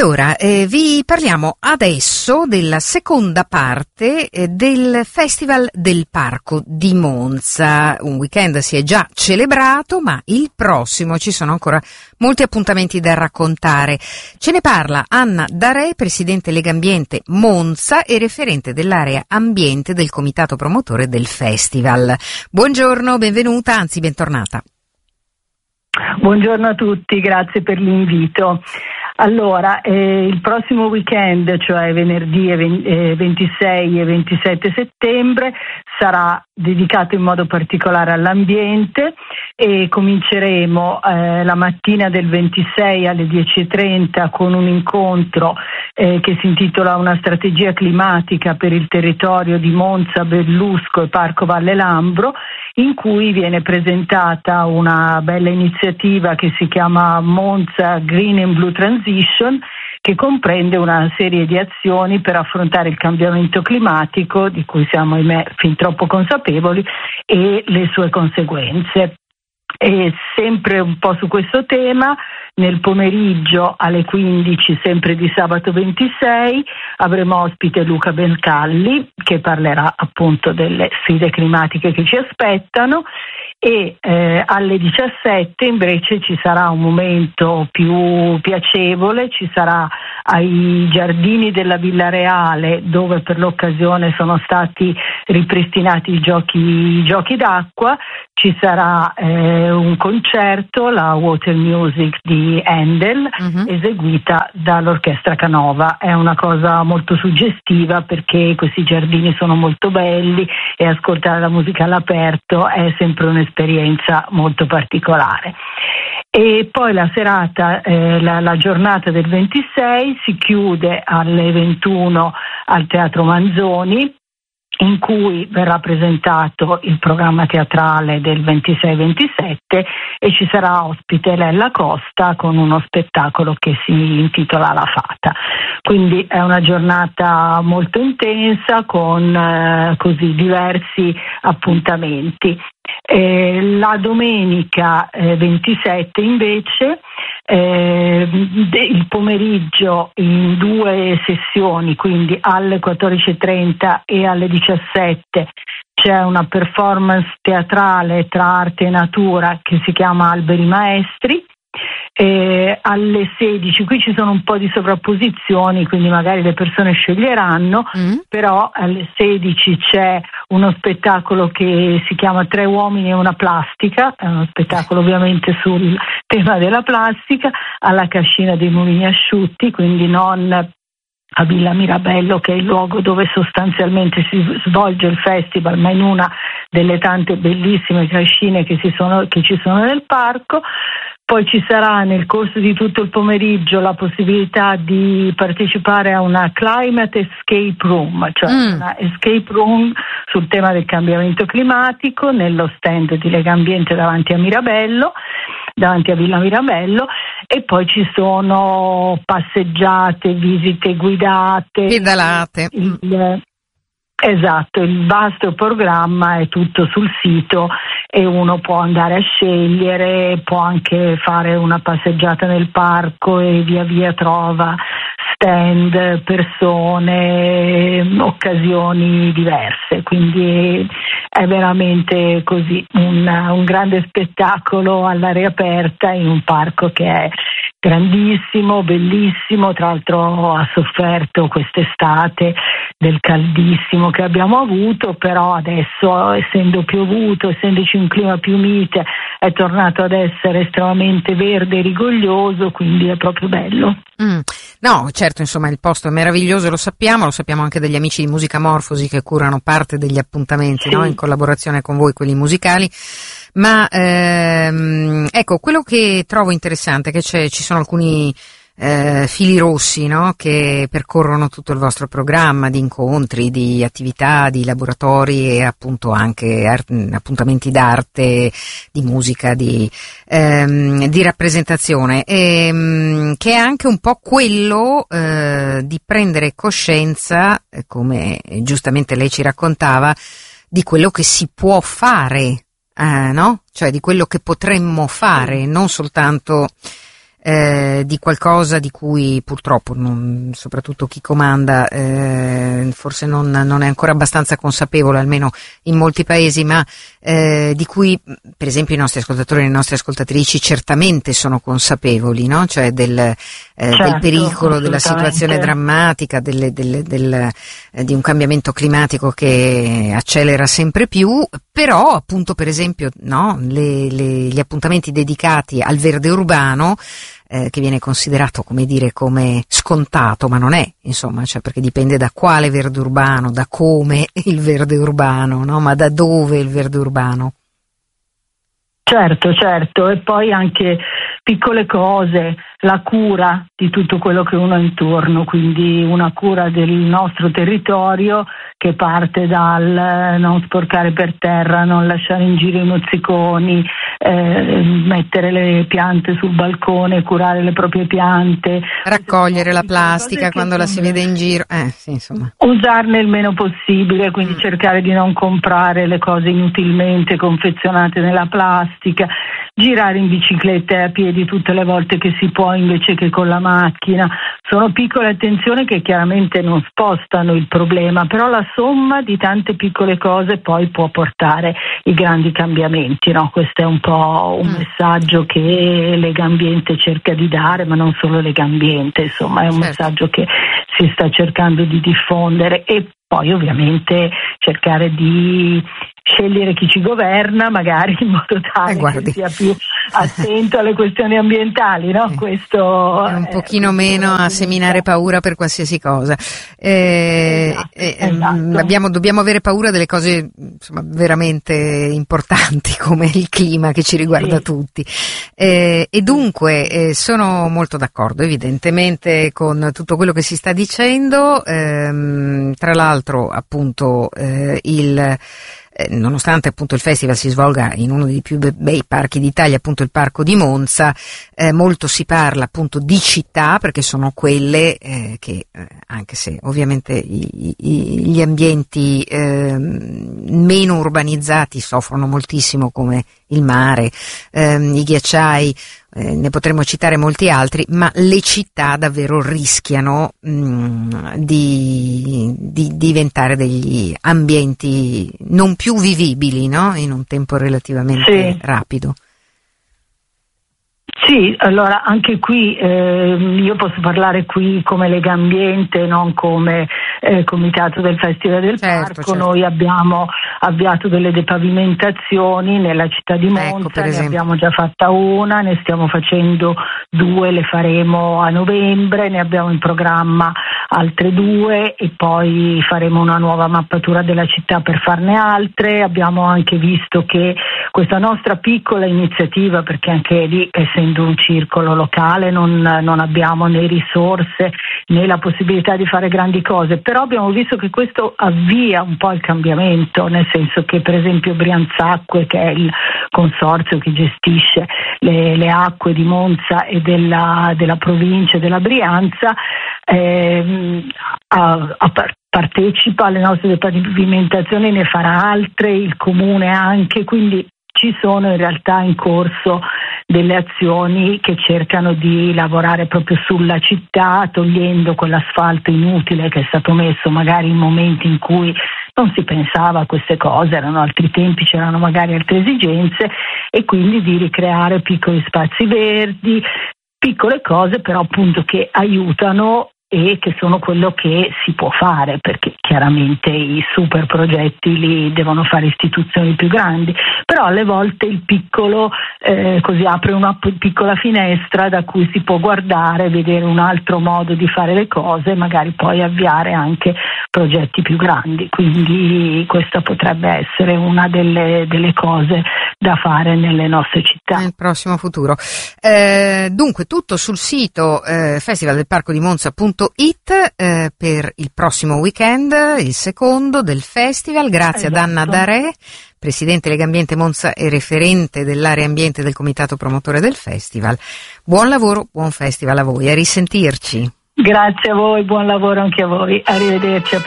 Allora, vi parliamo adesso della seconda parte del Festival del Parco di Monza. Un weekend si è già celebrato, ma il prossimo ci sono ancora molti appuntamenti da raccontare. Ce ne parla Anna Darè, presidente Legambiente Monza e referente dell'area ambiente del comitato promotore del festival. Buongiorno, benvenuta, anzi bentornata. Buongiorno a tutti, grazie per l'invito. Allora, il prossimo weekend, cioè venerdì 26 e 27 settembre, sarà dedicato in modo particolare all'ambiente e cominceremo la mattina del 26 alle 10:30 con un incontro che si intitola Una strategia climatica per il territorio di Monza, Bellusco e Parco Valle Lambro, in cui viene presentata una bella iniziativa che si chiama Monza Green and Blue Transition, che comprende una serie di azioni per affrontare il cambiamento climatico, di cui siamo ahimè fin troppo consapevoli, e le sue conseguenze. E sempre un po' su questo tema, nel pomeriggio alle 15, sempre di sabato 26, avremo ospite Luca Bencalli, che parlerà appunto delle sfide climatiche che ci aspettano, e alle 17 invece ci sarà un momento più piacevole, ci sarà ai giardini della Villa Reale, dove per l'occasione sono stati ripristinati i giochi d'acqua. Ci sarà un concerto, la Water Music di Handel, eseguita dall'Orchestra Canova. È una cosa molto suggestiva perché questi giardini sono molto belli e ascoltare la musica all'aperto è sempre un'esperienza molto particolare. E poi la serata, la giornata del 26 si chiude alle 21 al Teatro Manzoni, in cui verrà presentato il programma teatrale del 26-27 e ci sarà ospite Lella Costa con uno spettacolo che si intitola La Fata. Quindi è una giornata molto intensa con così diversi appuntamenti. La domenica 27 invece il pomeriggio in due sessioni, quindi alle 14:30 e alle 17, c'è una performance teatrale tra arte e natura che si chiama Alberi Maestri. Alle 16, qui ci sono un po' di sovrapposizioni, quindi magari le persone sceglieranno, però alle 16 c'è uno spettacolo che si chiama Tre uomini e una plastica, è uno spettacolo ovviamente sul tema della plastica, alla Cascina dei Mulini Asciutti, quindi non a Villa Mirabello, che è il luogo dove sostanzialmente si svolge il festival, ma in una delle tante bellissime cascine che ci sono nel parco. Poi ci sarà nel corso di tutto il pomeriggio la possibilità di partecipare a una Climate Escape Room, cioè una escape room sul tema del cambiamento climatico nello stand di Legambiente davanti a Villa Mirabello, e poi ci sono passeggiate, visite guidate, pedalate. Esatto, il vasto programma è tutto sul sito e uno può andare a scegliere, può anche fare una passeggiata nel parco e via via trova stand, persone, occasioni diverse, quindi è veramente così un grande spettacolo all'aria aperta in un parco che è grandissimo, bellissimo, tra l'altro ha sofferto quest'estate del caldissimo che abbiamo avuto, però adesso, essendo piovuto, essendoci un clima più mite, è tornato ad essere estremamente verde e rigoglioso, quindi è proprio bello. No, certo, insomma, il posto è meraviglioso, lo sappiamo anche degli amici di Musica Morfosi che curano parte degli appuntamenti, sì, no? In collaborazione con voi, quelli musicali. Ma ecco, quello che trovo interessante è che ci sono alcuni fili rossi, no? Che percorrono tutto il vostro programma di incontri, di attività, di laboratori e appunto anche appuntamenti d'arte, di musica, di rappresentazione, che è anche un po' quello di prendere coscienza, come giustamente lei ci raccontava, di quello che si può fare, no? Cioè di quello che potremmo fare, non soltanto di qualcosa di cui purtroppo soprattutto chi comanda forse non è ancora abbastanza consapevole, almeno in molti paesi, ma di cui per esempio i nostri ascoltatori e le nostre ascoltatrici certamente sono consapevoli, no? Cioè del pericolo, della situazione drammatica, di un cambiamento climatico che accelera sempre più, però appunto per esempio gli appuntamenti dedicati al verde urbano, che viene considerato come scontato, ma non è, insomma, cioè perché dipende da quale verde urbano, da come il verde urbano, no? Ma da dove il verde urbano. Certo, e poi anche piccole cose, la cura di tutto quello che uno ha intorno, quindi una cura del nostro territorio che parte dal non sporcare per terra, non lasciare in giro i mozziconi, mettere le piante sul balcone, curare le proprie piante, raccogliere la plastica quando la si vede in giro, sì, insomma. Usarne il meno possibile, quindi cercare di non comprare le cose inutilmente confezionate nella plastica, girare in bicicletta e a piedi tutte le volte che si può invece che con la macchina. Sono piccole attenzioni che chiaramente non spostano il problema, però la somma di tante piccole cose poi può portare i grandi cambiamenti, no? Questo è un po' un messaggio che Legambiente cerca di dare, ma non solo Legambiente, insomma è un messaggio che si sta cercando di diffondere, e poi ovviamente cercare di scegliere chi ci governa, magari in modo tale che sia più attento alle questioni ambientali, no? Questo è un pochino meno a seminare paura per qualsiasi cosa. Esatto. Dobbiamo avere paura delle cose, insomma, veramente importanti come il clima che ci riguarda tutti. E dunque sono molto d'accordo evidentemente con tutto quello che si sta dicendo. Tra l'altro appunto nonostante appunto il festival si svolga in uno dei più bei parchi d'Italia, appunto il Parco di Monza, molto si parla appunto di città, perché sono quelle che anche se ovviamente gli ambienti meno urbanizzati soffrono moltissimo, come il mare, i ghiacciai, ne potremmo citare molti altri, ma le città davvero rischiano di diventare degli ambienti non più vivibili, no? In un tempo relativamente rapido. Sì, allora anche qui io posso parlare qui come Legambiente, non come comitato del Festival del Parco. Certo. Noi abbiamo avviato delle depavimentazioni nella città di Monza, ne abbiamo già fatta una, ne stiamo facendo 2, le faremo a novembre, ne abbiamo in programma altre 2 e poi faremo una nuova mappatura della città per farne altre. Abbiamo anche visto che questa nostra piccola iniziativa, perché anche lì essendo un circolo locale non abbiamo né risorse né la possibilità di fare grandi cose, però abbiamo visto che questo avvia un po' il cambiamento, nel senso che per esempio Brianzacque, che è il consorzio che gestisce le acque di Monza e della provincia della Brianza, partecipa alle nostre depavimentazioni, ne farà altre, il comune anche, quindi ci sono in realtà in corso delle azioni che cercano di lavorare proprio sulla città, togliendo quell'asfalto inutile che è stato messo magari in momenti in cui non si pensava a queste cose, erano altri tempi, c'erano magari altre esigenze, e quindi di ricreare piccoli spazi verdi, piccole cose però appunto che aiutano e che sono quello che si può fare, perché chiaramente i super progetti li devono fare istituzioni più grandi, però alle volte il piccolo così apre una piccola finestra da cui si può guardare, vedere un altro modo di fare le cose e magari poi avviare anche progetti più grandi, quindi questa potrebbe essere una delle cose da fare nelle nostre città nel prossimo futuro. Dunque tutto sul sito festivaldelparcodimonza.it per il prossimo weekend, il secondo del festival. Grazie ad Anna Darè, presidente Legambiente Monza e referente dell'area ambiente del comitato promotore del festival. Buon lavoro, buon festival a voi, a risentirci. Grazie a voi, buon lavoro anche a voi, arrivederci.